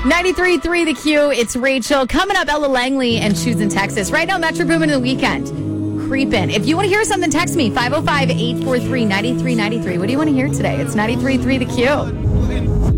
93.3 The Q. It's Rachel. Coming up, Ella Langley and Shoes in Texas. Right now, Metro Boomin' in the weekend. Creepin'. If you want to hear something, text me. 505-843-9393. What do you want to hear today? It's 93.3 The Q.